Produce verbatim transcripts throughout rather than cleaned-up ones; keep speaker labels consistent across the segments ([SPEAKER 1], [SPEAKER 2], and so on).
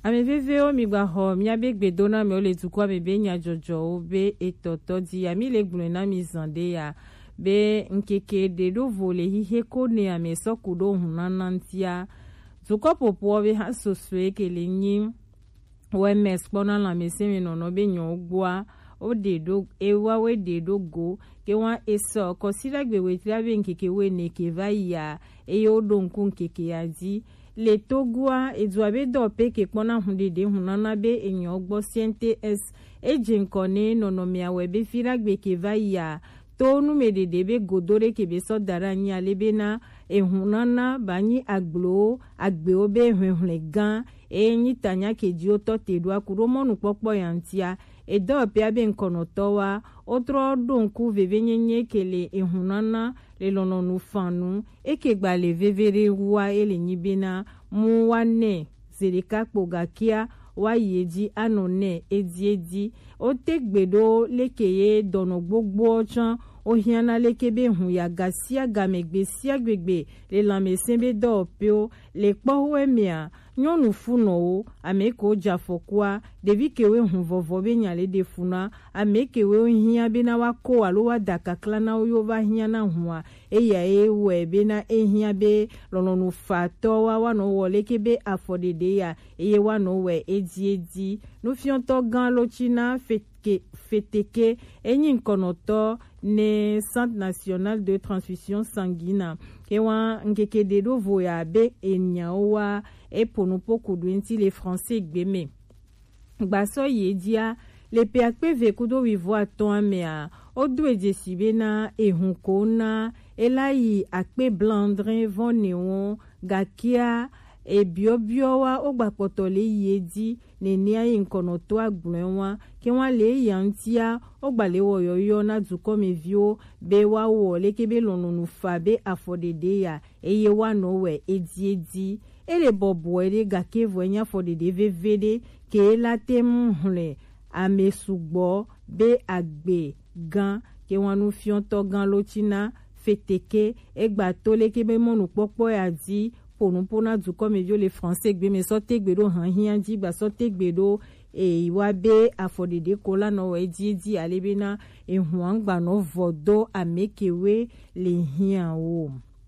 [SPEAKER 1] ameveve o migba ho miabe gbedona me ole tukwa bebe nya jojo be etoto di ami le gbune na mizande ya be nkeke de do vole hihe kone ame sokudo hunanantia tukwa popo be ha soswe kele nyi we mespona la mesemi nono be nyogwa o de do ewa we de do go ke wa eso kosira gbe we trabe nkeke we ne ke vaya e yo donku nkeke yaji le togua edwabe dope ke kpona hundide hunana be enyo gbo C N T S ejinkone nonomia webe firagbe ke vaya tonu medede be godore ke be so darani alebena ehunana bani aglo agbe obe hwenhule gan enyi tanya ke ji oto tedua kuromonu popo yantia edope abe nkono towa otro donku vevenyenye kele ehunana le lononu fanu eke gbale vevere wa ele nyibena mu wane zerika kpogakia wa yeji anone edi edi o tegbedo lekeye dono gbogbo chan o hiana lekebe hun ya gasia gamegbe sia gbegbe le lamesembe do pio le kpowe mia nyonu funo ameko jafokwa devikewe hun vovobe nyale de funa amekewe hiya bena wako alowa dakakla na oyova hiya na huwa eya ewe bena ehiya be lononu fato wa wano wole kebe afodede ya eye wano we edi edi no fionto gan lo china fetke feteke enyi nkonoto ne Centre National de Transfusion Sanguine kewa nkeke de do voya be enyawa et pour nous beaucoup d'ouinti les Français gbeme baso yedia le peakpe vekudo wivoa ton mea odu ejesibena ehunkona elayi akpe blandrin von neon gakia e biobiowa ogbapoto le yedi nenia inkonoto agblenwa ke wa le yantia ogbalewo yoyo na dukome vio be wa wo lekebe lononu fabe afodede ya eye wa nowe edi edi ele bobo ele gake vonya fodede vevede ke la temhle amesugbo be agbe gan ke wanu fionto gan lotina feteke egba tole kebe monu popo yaji ponu pona du comme vio les français gbe me sote gbedo han hianji gba sote gbedo e iwabe afodede kola no edi di alebena e huangba no vodo amekewe le hian o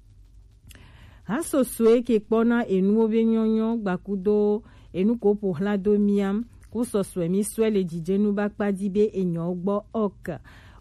[SPEAKER 1] haso swe ke kpona enu obe nyonyo gbakudo enu ko po hlado miam ku so swe mi swe le jijenu bakpadi be enyo gbo ok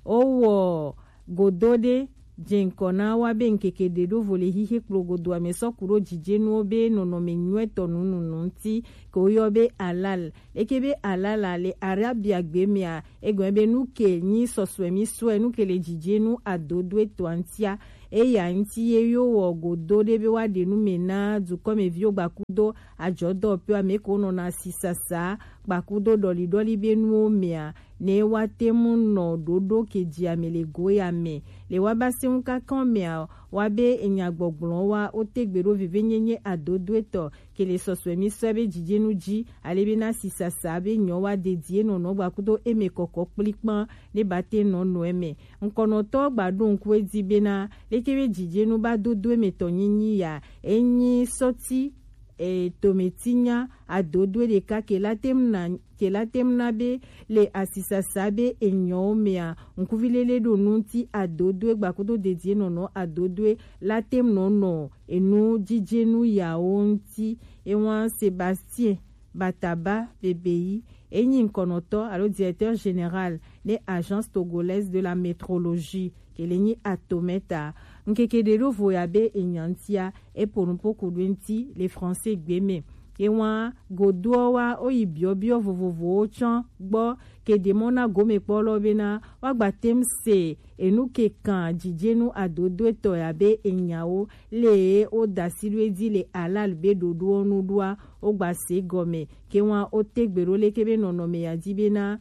[SPEAKER 1] owo godode jenkona wa be nkeke de do vole hihe klogodo ameso kuro jijenu obe nono menyueto nunu nunti ko yobe alal ekebe alala le arabia gbemia egwebe nuke ni so swe mi swe nuke le jijenu adodwe twantia eya nti eyo wogodo debe wa denu mena du comme vio bakudo ajodo pe ameko no na sisasa bakudo doli doli benu mea ne watemu no dodo keji amele goya me le wabase unka kamea wabe enyagbogbon wa otegbero vivenyenye adodo eto kele soswe mi sobe jijenu ji alebena sisasa be nyowa dedie no no bakudo eme koko plikpan ne bate no no eme nkono to gbadun ku edibena lekebe jijenu ba dodo eme to nyinyi ya enyi soti e tometinya adodo de ka kelatemna kelatemna be le asisa sabe enyomea nkuvilele do nunti adodo gbakodo dedie nono adodo latem nono enu jijenu ya onti ewan Sébastien Bataba Bebeyi enyi nkonoto alo directeur général de agence togolaise de la métrologie kelenyi atometa nkeke de do voyabe enyantia e ponumpo kudwenti les français gbeme ewa godowa oyibiobio vovovo chan gbo ke demona gome polo bena wagbatem se enuke kan jijenu adodo eto yabe enyawo le o dasilu edi le alal be dodo onudua ogbase gome ke wa otegbero lekebe nonome yadibena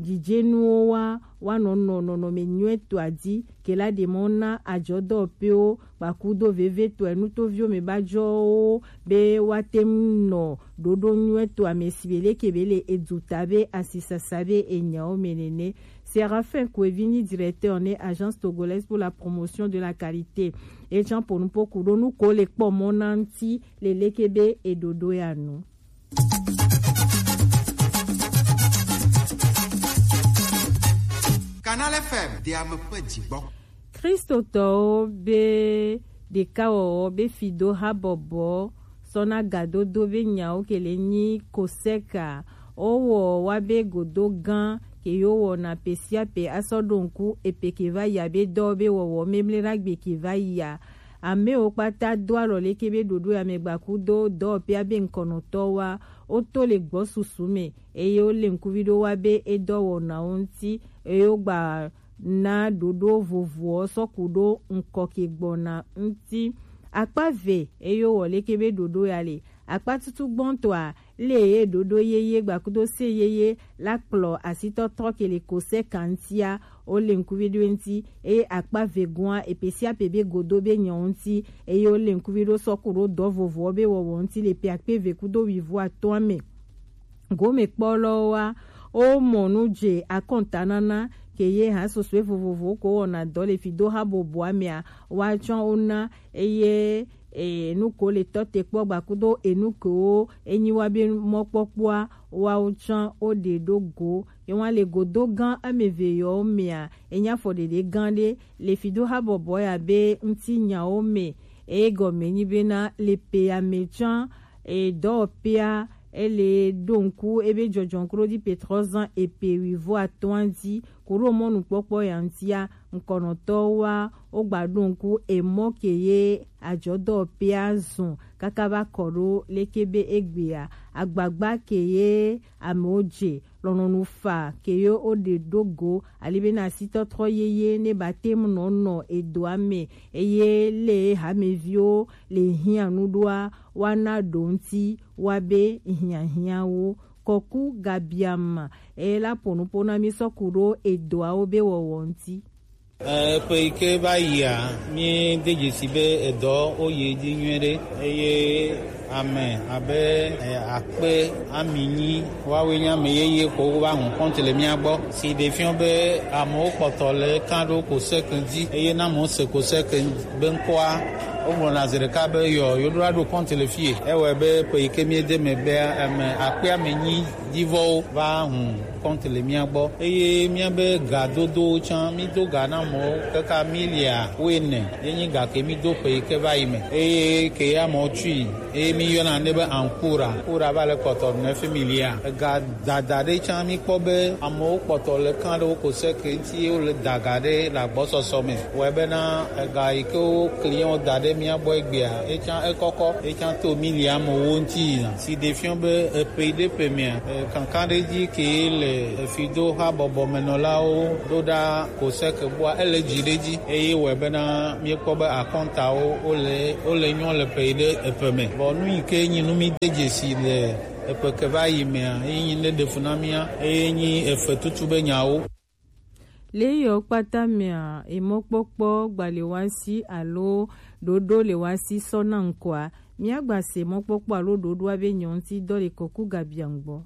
[SPEAKER 1] jijenu wa wano no no no menyueto adi ke la demona ajodo peo bakudo veve to enuto vio me bajo be watem no dodo nyueto amesibele kebele edutabe asisa sabe enyao menene Séraphin Kouevini, directeur né agence togolaise pour la promotion de la qualité et Jean pour nous pour nous coller pour mon anti les lekebe et dodo ya nous. Christo to be de kao be fido habobo sona gado do be nyao kele ni koseka owo wabe godo gan ke yo wo na pesia pe asodonku epe ke va ya be do be wo wo memlera gbe ke va ya ame o pata do arole ke be dodo ya megbaku do do pe abe nkono to wa o to le gbo susume e yo le nkuvido wa be e do wo na onti e yo gba na dodo vovo sokudo nkoke gbona nti akpave eyo wole kebe dodo yale akpa tutu gbonto a le dodo yeye gbakudo se yeye lakplo asito trokele kose kantia o le nkuvido nti e akpave gwa epesia pebe godo be nyonti eyo le nkuvido sokuro do vovo be wo nti le pe akpeve kudo wivu atome gome kpolo wa o monuje akontanana keye ha so swe vovovo ko ona dole fido ha bobo amia wa chon ona eye e nu ko le tote po gbakudo enu ko enyi wa bi mopopua wa uchan o de dogo e wan le godo gan ameve yo mia enya fo de de gande le fido ha bobo ya be nti nya o me e go me ni be na le pe amechan e do pia ele donku ebe jojonkro di petrozan epe wivo atwandi kuro monu popo yantia nkono to wa o gbadonku emokeye ajodo piazun kakaba koro lekebe egbea agbagba keye amoje lononu fa keyo ode dogo alibe na sito tro yeye ne batem no no edoame eye le hamevio le hianudwa wana donti wabe hiahiawo koku gabiama e la ponupona misokuro edoa obe wonti
[SPEAKER 2] eh pe ke baya mi deje sibe edo oye di nwere eye amen abe ape amini wawe nya meyeye ko wa hun kontele mi agbo si de fion be amo potole kando ko sekendi eye na mo se ko sekendi ben kwa o na zere ka be yo yo do ado kontele fie e we be pe ke mi de me be ame ape amini divo va hun kontele mi agbo eye mi be gadodo chan mi do gana mo kaka milia wene yenyi ga ke mi do pe ke va ime eye ke ya mo tui e mi yona nebe ankura kura vale kotor neuf milia ga dadade chami kobe amo kotor le kando ko sekenti o le dagade la boso some webena ga iko client dade mi aboy gbia e chan e koko e chan to milia mo wonti si defion be pe de premier kankande di ke le fido ha bobo menola o doda ko sek boa ele jireji e webena mi kobe akonta o ole ole nyon le pe de epeme bon nu ke nyi nu mi deje si le epe ke va yimea yin le defunamia yin efe tutube nyawo
[SPEAKER 1] le yo patamia e mopopo gbale wa si alo dodo le wa si sona nkwa mi agba se mopopo alo dodo abe nyon ti do le koku gabiangbo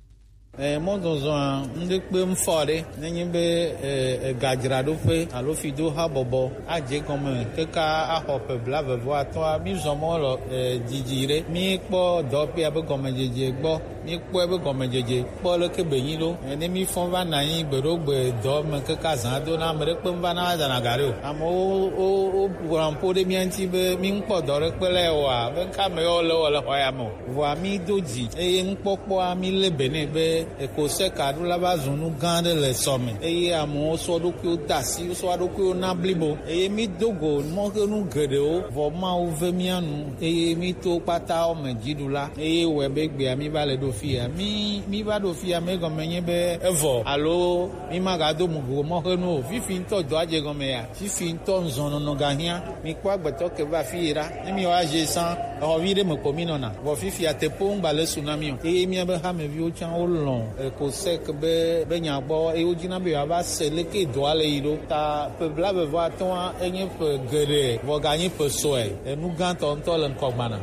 [SPEAKER 2] eh modozo ndi pe mfore nenyi be eh gajra do pe alo fido ha bobo aje comme keka a hope blave vo to mi zomo lo jijire mi po do pe abe comme jeje gbo mi po abe comme jeje po lo ke beyin lo eni mi fon va na yin gbero gbe do me keka zan do na mere pe mba na za na gare o amo o o buran po de mi anti be mi npo do re pele wa be ka me o lo lo ho ya mo vo mi doji e npopo ami le bene be eko se kadu laba zunu gande le some eye amo so do ko dasi so do ko na blibo eye mi dogo mo ke nu gede o vo ma o ve mi anu eye mi to pata o mejidula eye we be gbe ami ba le do fi mi mi ba do fi me go menye be evo alo mi maga do mu go mo ke nu fifi nto do aje go me ya fifi nto nzono no gahia mi kwa gbeto ke ba fi ra mi o aje san o vire mo komino na vo fifi atepo ngba le tsunami eye mi be ha me vi o chan o lon ko sek be be nyagbo e ojina be aba sele ke doale iro ta pe bla be va ton enye pe gere vo gagner pe soe e nu ganto ntole nkogmana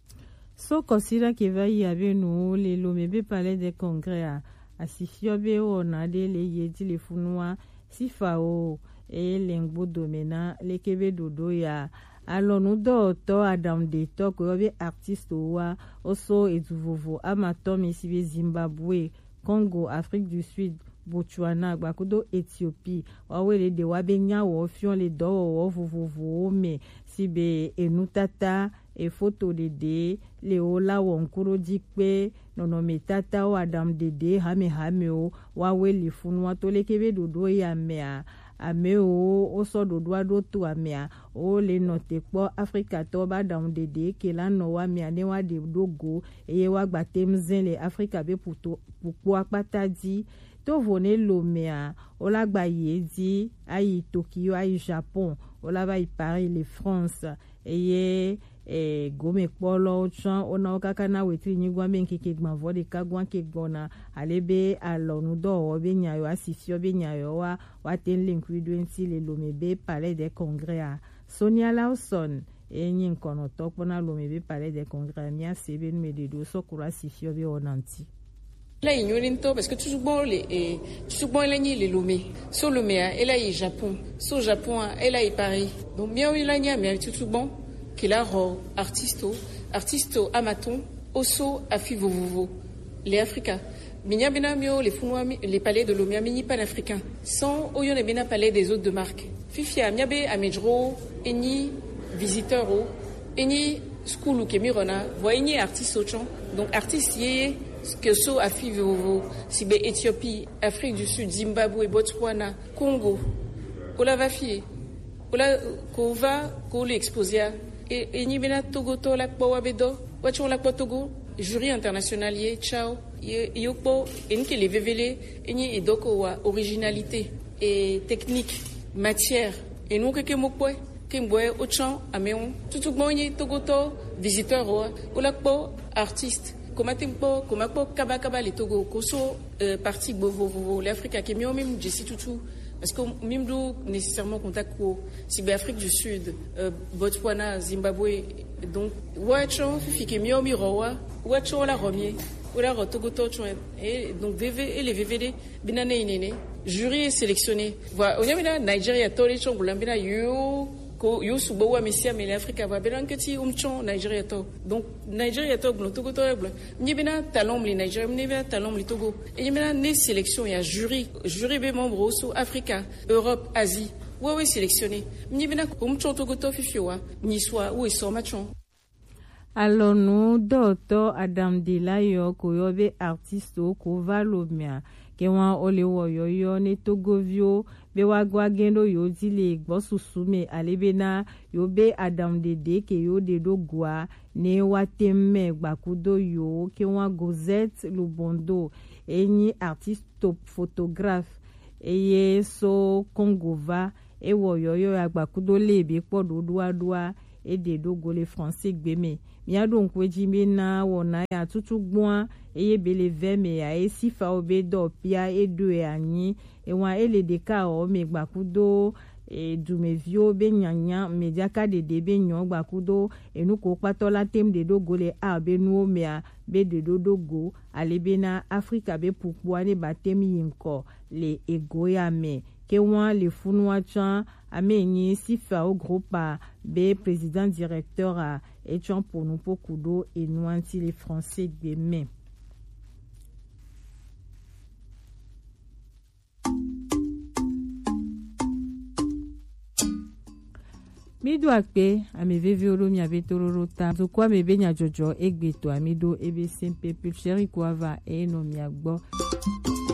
[SPEAKER 1] so considère que va y avait nous les lomebe palais des congrès à asifio be ona de le yedi le funwa sifao e lengbo domena le kebe dodo ya alors nous d'autres Adam de to ko be artiste wa oso etuvovo amatom ici be Zimbabwe Congo, Afrique du Sud, Botswana gbakudo Ethiopie wawele de wabe nyawo fion le dowo vovovo me sibe enutata e photo dede le ola wonkuro dikpe nono metata o Adam dede hame hame o wawele funwa tole kebe dodo ya mea ame o o so dodo ado tu amea o le note po Africa to ba Adam dede ke la no wa mea ne wa de dogo eye wa gbatem zen le Africa be puto pupo apata di to vone lo mea o la gba ye di ayi Tokyo ayi Japon o la ba i Paris le France eye e gome polo chan ona okaka na wetri nyigwa menkeke gbanvo de kagwan ke gona alebe alonu do obe nyayo asisi obe nyayo wa waten linkwiduenti le lomebe palais des congrès a Sonia Lawson enyi nkono tokpona lomebe palais des congrès mia sebe numede do sokura sisi obe onanti
[SPEAKER 3] la ignorinto parce que toujours bon les et toujours bon la ni les lomé so lomé a ela i Japon so Japon a ela i Paris donc bien oui la nya mais toujours bon qu'il a ro artisto artisto amaton oso afi vovovo les africains minya bina mio les funwa les palais de lomé mini panafricain sans oyo ne bina palais des autres de marque fifia miabe amedro eni visiteur o eni school ke mirona voyez artiste ochan donc artiste yé que so afi vovovo sibe Éthiopie Afrique du Sud Zimbabwe Botswana Congo ola va fi ola ko va ko l'exposer et et ni bena Togo to la po wabedo wacho la po Togo jury international ye ciao yo po en que les vevele eni edoko wa originalité et technique matière et non que que mokwe que mboye ochan ameon tout bonye Togo to visiteur o la po artiste comme tempo comme po kaba kaba le Togo koso parti bovo l'Afrique qui mieux même je sais tout parce que même do nécessairement contact ko si Afrique du Sud euh, Botswana Zimbabwe donc wacho fiki mieux mi rowa wacho la romier ou la Togo to et donc V V et les V V D binane inene jury est sélectionné voilà on y a Nigeria to les chongula bina yo ko yo subo wa mesia mais l'Afrique va belan que ti umchon Nigeria to donc Nigeria to blo Togo to blo ni bena talon les Nigeria ni bena talon les Togo et ni bena né sélection il y a jury jury be membre sous Africa Europe Asie ouais ouais sélectionné ni bena umchon Togo to fifioa ni soit où ils sont machon
[SPEAKER 1] alors nous docteur Adam Delayo ko yobe artiste ko valomia ke wan ole wo yoyo ne Togovio be wagwa gendo yo dile gbo susume alebena yo be Adam Dede ke yo de do gwa ne watemme gbakudo yo ke wan Gozette Lubondo eni artiste photographe eye so Kongova e wo yoyo agbakudo lebe podo doa doa e de do gole français gbeme miya don kweji na wona ya tutu gbon eye bele veme ya e sifa obe do pia e do e anyi e wan ele de ka o me gbakudo e dumevio be nyanya mediaka de de be nyon gbakudo enu ko patola tem de do gole a be nu me a be de do dogo alebena Africa be pupua ne batem yinko le egoya me ke wan le funwa chan amenyi sifa au groupe be président directeur a etchan pour nous pokudo et nuanti les français de main mido akpe ame veve olo mi abe tororota zo kwa me benya jojo egbeto amido ebe sempe pulcheri kwa va e no mi agbo